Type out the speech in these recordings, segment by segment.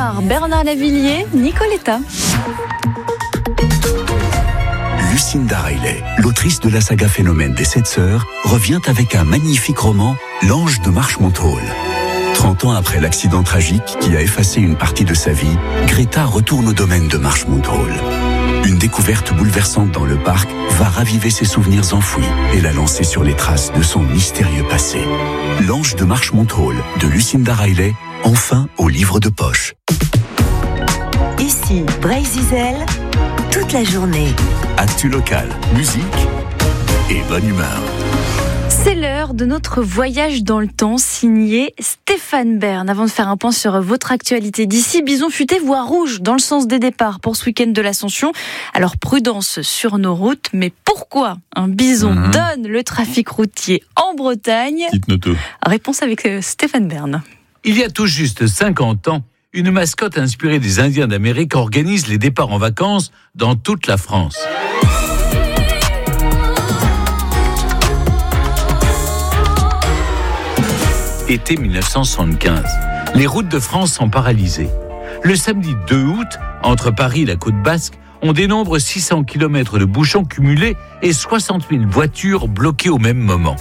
soir, Bernard Lavilliers, Nicoletta. Lucinda Riley, l'autrice de la saga Phénomène des 7 sœurs, revient avec un magnifique roman, L'Ange de Marchmont Hall. 30 ans après l'accident tragique qui a effacé une partie de sa vie, Greta retourne au domaine de Marchmont Hall. Une découverte bouleversante dans le parc va raviver ses souvenirs enfouis et la lancer sur les traces de son mystérieux passé. L'Ange de Marchmont Hall de Lucinda Riley, enfin au livre de poche. Ici, Brésil, toute la journée. Actu local, musique et bonne humeur. C'est l'heure de notre voyage dans le temps signé Stéphane Bern. Avant de faire un point sur votre actualité d'ici, bison futé voie rouge dans le sens des départs pour ce week-end de l'Ascension. Alors prudence sur nos routes, mais pourquoi un bison donne le trafic routier en Bretagne ? Dites-nous tout. Réponse avec Stéphane Bern. Il y a tout juste 50 ans, une mascotte inspirée des Indiens d'Amérique organise les départs en vacances dans toute la France. Été 1975. Les routes de France sont paralysées. Le samedi 2 août, entre Paris et la côte basque, on dénombre 600 km de bouchons cumulés et 60 000 voitures bloquées au même moment.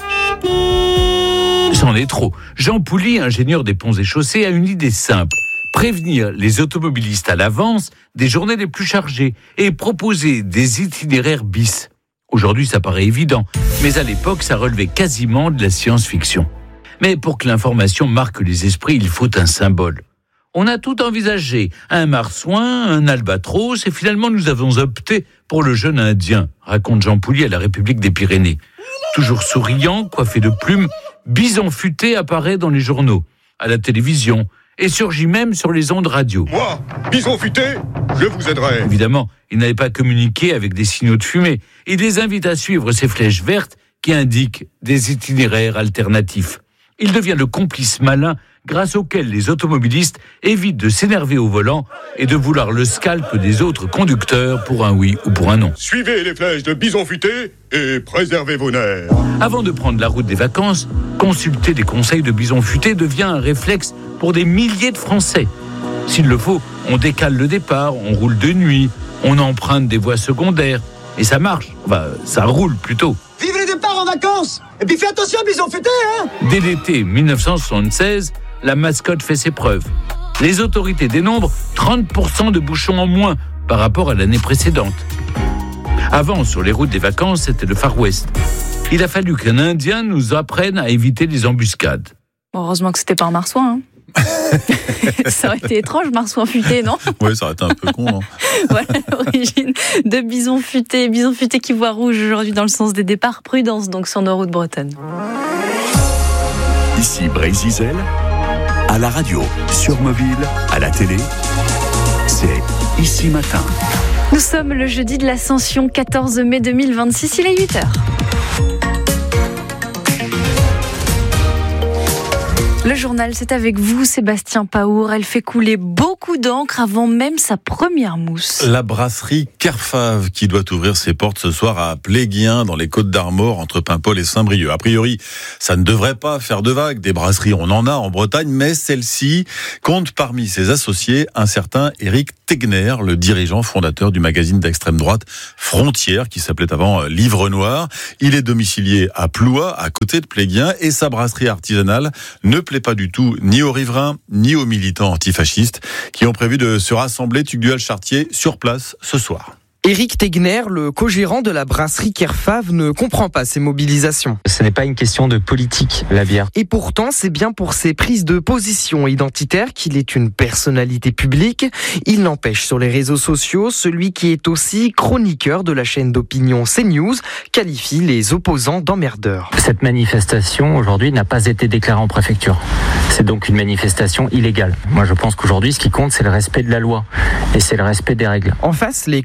C'en est trop. Jean Pouly, ingénieur des ponts et chaussées, a une idée simple. Prévenir les automobilistes à l'avance des journées les plus chargées et proposer des itinéraires bis. Aujourd'hui, ça paraît évident, mais à l'époque, ça relevait quasiment de la science-fiction. Mais pour que l'information marque les esprits, il faut un symbole. On a tout envisagé, un marsouin, un albatros, et finalement nous avons opté pour le jeune indien, raconte Jean Pouly à la République des Pyrénées. Toujours souriant, coiffé de plumes, Bison futé apparaît dans les journaux, à la télévision, et surgit même sur les ondes radio. Moi, Bison futé, je vous aiderai. Évidemment, il n'avait pas communiqué avec des signaux de fumée. Il les invite à suivre ces flèches vertes qui indiquent des itinéraires alternatifs. Il devient le complice malin grâce auquel les automobilistes évitent de s'énerver au volant et de vouloir le scalp des autres conducteurs pour un oui ou pour un non. Suivez les flèches de Bison futé et préservez vos nerfs. Avant de prendre la route des vacances, consulter des conseils de Bison futé devient un réflexe pour des milliers de Français. S'il le faut, on décale le départ, on roule de nuit, on emprunte des voies secondaires. Et ça marche, ça roule plutôt. Vive les départs en vacances! Et puis fais attention, bison futé, hein! Dès l'été 1976, la mascotte fait ses preuves. Les autorités dénombrent 30% de bouchons en moins par rapport à l'année précédente. Avant, sur les routes des vacances, c'était le Far West. Il a fallu qu'un Indien nous apprenne à éviter les embuscades. Heureusement que c'était pas un marsouin, hein. Ça aurait été étrange, marsouin futé, non ? Oui, ça aurait été un peu con. Voilà l'origine de bison futé qui voit rouge aujourd'hui dans le sens des départs. Prudence donc sur nos routes bretonnes. Ici Brésil, à la radio, sur mobile, à la télé, c'est Ici Matin. Nous sommes le jeudi de l'Ascension, 14 mai 2026, il est 8h. Le journal, c'est avec vous, Sébastien Paour. Elle fait couler beaucoup d'encre avant même sa première mousse. La brasserie Kerfave qui doit ouvrir ses portes ce soir à Pléguien, dans les Côtes-d'Armor, entre Paimpol et Saint-Brieuc. A priori, ça ne devrait pas faire de vagues. Des brasseries, on en a en Bretagne, mais celle-ci compte parmi ses associés un certain Éric Tegner, le dirigeant fondateur du magazine d'extrême droite Frontières, qui s'appelait avant Livre Noir. Il est domicilié à Plouat, à côté de Pléguien, et sa brasserie artisanale ne plaît pas du tout ni aux riverains, ni aux militants antifascistes qui ont prévu de se rassembler Tugdual-Chartier sur place ce soir. Éric Tegner, le co-gérant de la brasserie Kerfave, ne comprend pas ces mobilisations. Ce n'est pas une question de politique, la bière. Et pourtant, c'est bien pour ses prises de position identitaires qu'il est une personnalité publique. Il n'empêche sur les réseaux sociaux, celui qui est aussi chroniqueur de la chaîne d'opinion CNews qualifie les opposants d'emmerdeurs. Cette manifestation, aujourd'hui, n'a pas été déclarée en préfecture. C'est donc une manifestation illégale. Moi, je pense qu'aujourd'hui, ce qui compte, c'est le respect de la loi. Et c'est le respect des règles. En face, les collectifs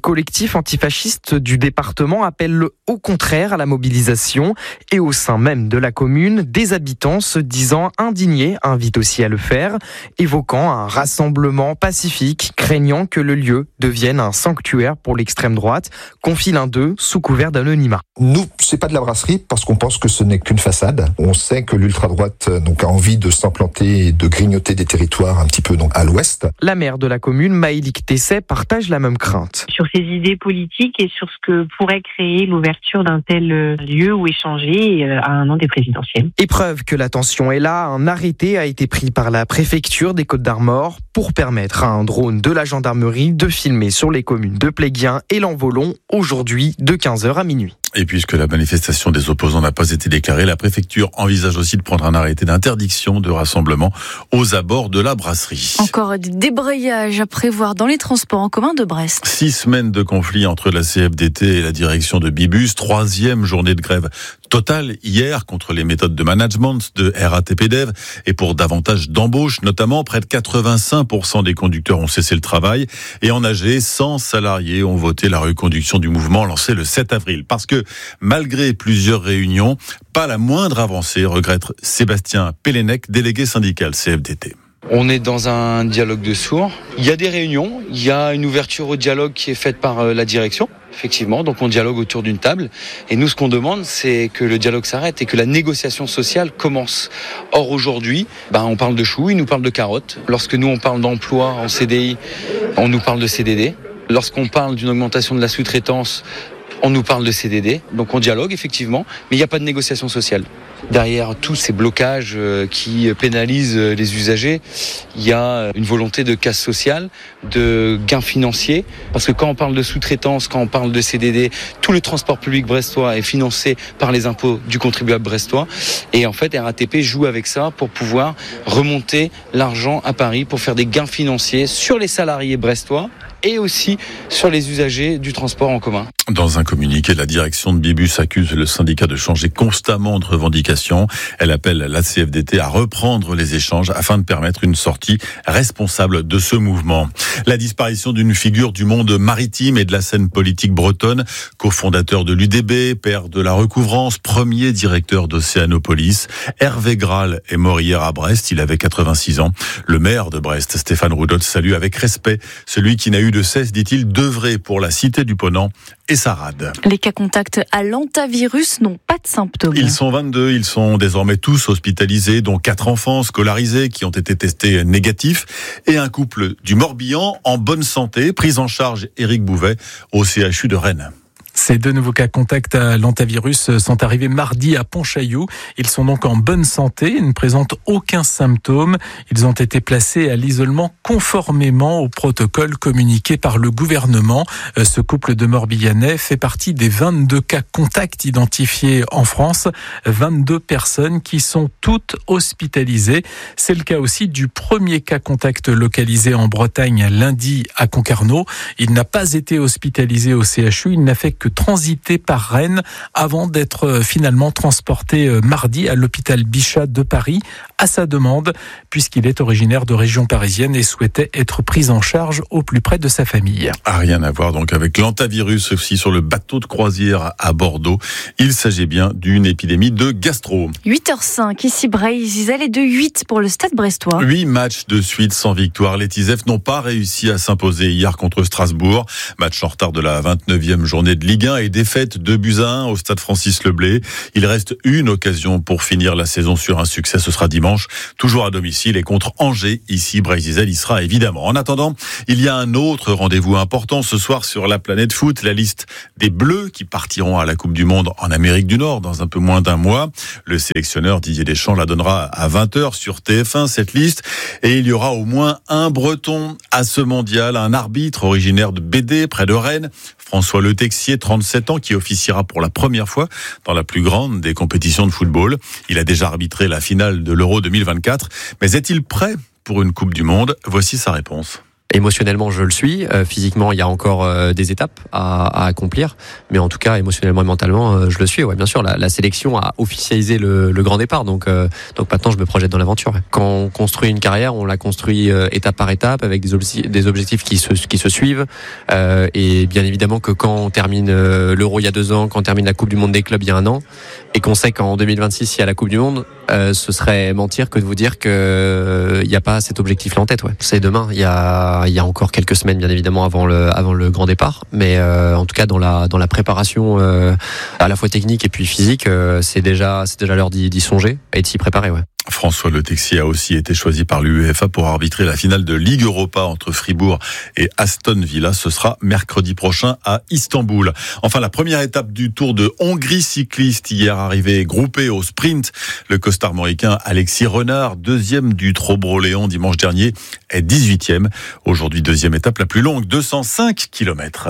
collectif antifasciste du département appelle au contraire à la mobilisation et au sein même de la commune, des habitants se disant indignés invitent aussi à le faire, évoquant un rassemblement pacifique, craignant que le lieu devienne un sanctuaire pour l'extrême droite, confie l'un d'eux sous couvert d'anonymat. Nous, c'est pas de la brasserie parce qu'on pense que ce n'est qu'une façade. On sait que l'ultra-droite a envie de s'implanter et de grignoter des territoires un petit peu à l'ouest. La maire de la commune, Maëlique Tesset, partage la même crainte. Sur ses idées politiques et sur ce que pourrait créer l'ouverture d'un tel lieu ou échanger à un an des présidentielles. Et preuve que la tension est là, un arrêté a été pris par la préfecture des Côtes-d'Armor pour permettre à un drone de la gendarmerie de filmer sur les communes de Pléguien et Lanvolon aujourd'hui de 15h à minuit. Et puisque la manifestation des opposants n'a pas été déclarée, la préfecture envisage aussi de prendre un arrêté d'interdiction de rassemblement aux abords de la brasserie. Encore des débrayages à prévoir dans les transports en commun de Brest. 6 semaines de conflit entre la CFDT et la direction de Bibus. 3e journée de grève totale hier contre les méthodes de management de RATP Dev et pour davantage d'embauches, notamment près de 85% des conducteurs ont cessé le travail et en AG, 100 salariés ont voté la reconduction du mouvement lancé le 7 avril. Parce que malgré plusieurs réunions, pas la moindre avancée, regrette Sébastien Pellenec, délégué syndical CFDT. On est dans un dialogue de sourds. Il y a des réunions, il y a une ouverture au dialogue qui est faite par la direction. Effectivement, donc on dialogue autour d'une table. Et nous, ce qu'on demande, c'est que le dialogue s'arrête et que la négociation sociale commence. Or, aujourd'hui, on parle de choux, ils nous parlent de carottes. Lorsque nous, on parle d'emploi en CDI, on nous parle de CDD. Lorsqu'on parle d'une augmentation de la sous-traitance, on nous parle de CDD, donc on dialogue effectivement, mais il n'y a pas de négociation sociale. Derrière tous ces blocages qui pénalisent les usagers, il y a une volonté de casse sociale, de gains financiers, parce que quand on parle de sous-traitance, quand on parle de CDD, tout le transport public brestois est financé par les impôts du contribuable brestois, et en fait RATP joue avec ça pour pouvoir remonter l'argent à Paris, pour faire des gains financiers sur les salariés brestois, et aussi sur les usagers du transport en commun. Dans un communiqué, la direction de Bibus accuse le syndicat de changer constamment de revendications. Elle appelle la CFDT à reprendre les échanges afin de permettre une sortie responsable de ce mouvement. La disparition d'une figure du monde maritime et de la scène politique bretonne, cofondateur de l'UDB, père de la recouvrance, premier directeur d'Océanopolis. Hervé Graal est mort hier à Brest, il avait 86 ans. Le maire de Brest, Stéphane Roudot, salue avec respect celui qui n'a eu de cesse, dit-il, d'œuvrer pour la cité du Ponant et sa rade. Les cas contacts à l'antavirus n'ont pas de symptômes. Ils sont 22, ils sont désormais tous hospitalisés, dont 4 enfants scolarisés qui ont été testés négatifs et un couple du Morbihan en bonne santé, pris en charge Éric Bouvet au CHU de Rennes. Ces 2 nouveaux cas contacts à l'antavirus sont arrivés mardi à Pontchaillou. Ils sont donc en bonne santé, ils ne présentent aucun symptôme. Ils ont été placés à l'isolement conformément au protocole communiqué par le gouvernement. Ce couple de Morbihanais fait partie des 22 cas contacts identifiés en France. 22 personnes qui sont toutes hospitalisées. C'est le cas aussi du premier cas contact localisé en Bretagne lundi à Concarneau. Il n'a pas été hospitalisé au CHU, il n'a fait que transité par Rennes avant d'être finalement transporté mardi à l'hôpital Bichat de Paris à sa demande, puisqu'il est originaire de région parisienne et souhaitait être pris en charge au plus près de sa famille. Rien à voir donc avec l'antavirus aussi sur le bateau de croisière à Bordeaux. Il s'agit bien d'une épidémie de gastro. 8h05, ici Bray-Zizel et de 8 pour le Stade brestois. 8 matchs de suite sans victoire. Les Tisefs n'ont pas réussi à s'imposer hier contre Strasbourg. Match en retard de la 29e journée de Ligue 1 et défaite 2-1 au Stade Francis Leblay. Il reste une occasion pour finir la saison sur un succès. Ce sera dimanche, toujours à domicile et contre Angers. Ici, Bray-Zizel y sera évidemment. En attendant, il y a un autre rendez-vous important ce soir sur la planète foot. La liste des Bleus qui partiront à la Coupe du Monde en Amérique du Nord dans un peu moins d'un mois. Le sélectionneur Didier Deschamps la donnera à 20h sur TF1, cette liste. Et il y aura au moins un Breton à ce mondial, un arbitre originaire de Bédé, près de Rennes. François Le Texier, 37 ans, qui officiera pour la première fois dans la plus grande des compétitions de football. Il a déjà arbitré la finale de l'Euro 2024. Mais est-il prêt pour une Coupe du Monde ? Voici sa réponse. Émotionnellement, je le suis. Physiquement, il y a encore des étapes à accomplir. Mais en tout cas, émotionnellement et mentalement, je le suis. Ouais, bien sûr, la sélection a officialisé le grand départ. Donc maintenant, je me projette dans l'aventure. Ouais. Quand on construit une carrière, on la construit étape par étape avec des objectifs qui se suivent. Et bien évidemment que quand on termine l'Euro il y a 2 ans, quand on termine la Coupe du Monde des clubs il y a 1 an, et qu'on sait qu'en 2026 il y a la Coupe du Monde, ce serait mentir que de vous dire que il n'y a pas cet objectif-là en tête. Ouais. C'est demain. Il y a encore quelques semaines, bien évidemment, avant le grand départ. Mais en tout cas, dans la préparation à la fois technique et puis physique, c'est déjà l'heure d'y songer et de s'y préparer. Ouais. François Le Texier a aussi été choisi par l'UEFA pour arbitrer la finale de Ligue Europa entre Fribourg et Aston Villa. Ce sera mercredi prochain à Istanbul. Enfin, la première étape du Tour de Hongrie cycliste hier arrivé groupé au sprint. Le costarmoricain Alexis Renard, 2e du Trobro-Léon dimanche dernier, est 18e. Aujourd'hui, 2e étape la plus longue, 205 km.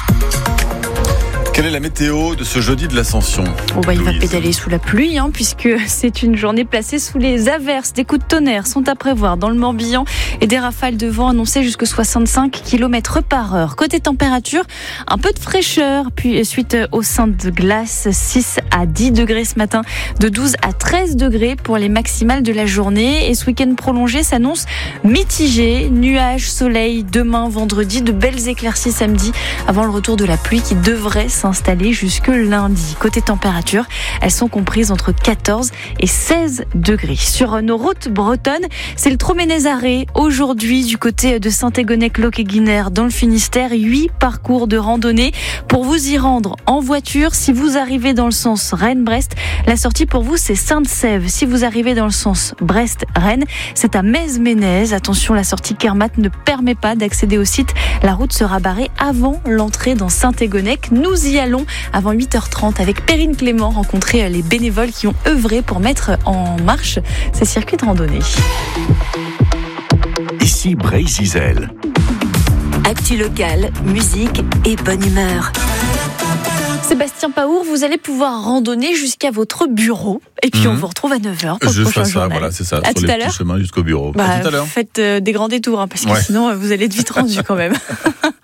Quelle est la météo de ce jeudi de l'Ascension ? Il va pédaler sous la pluie, puisque c'est une journée placée sous les averses. Des coups de tonnerre sont à prévoir dans le Morbihan et des rafales de vent annoncées jusqu'à 65 km/h. Côté température, un peu de fraîcheur, puis suite au sein de glace, 6 à 10 degrés ce matin, de 12 à 13 degrés pour les maximales de la journée. Et ce week-end prolongé s'annonce mitigé, nuages, soleil, demain vendredi, de belles éclaircies samedi, avant le retour de la pluie qui devrait s'installer jusque lundi. Côté température, elles sont comprises entre 14 et 16 degrés. Sur nos routes bretonnes, c'est le Troménez-Arrêt. Aujourd'hui, du côté de Saint-Égonec-Loc-et-Guinère, dans le Finistère, 8 parcours de randonnée pour vous y rendre en voiture. Si vous arrivez dans le sens Rennes-Brest, la sortie pour vous, c'est Sainte-Sève. Si vous arrivez dans le sens Brest-Rennes, c'est à Metz-Ménez. Attention, la sortie Kermat ne permet pas d'accéder au site. La route sera barrée avant l'entrée dans Saint-Égonec. Nous y allons avant 8h30 avec Perrine Clément, rencontrer les bénévoles qui ont œuvré pour mettre en marche ces circuits de randonnée. Ici Bray-Zizel. Actu locale, musique et bonne humeur. Sébastien Paour, vous allez pouvoir randonner jusqu'à votre bureau. Et puis on vous retrouve à 9h pour le prochain journal. Voilà, c'est ça, à sur les petits chemins jusqu'au bureau. À tout à l'heure. Faites des grands détours, parce que sinon vous allez être vite rendu quand même.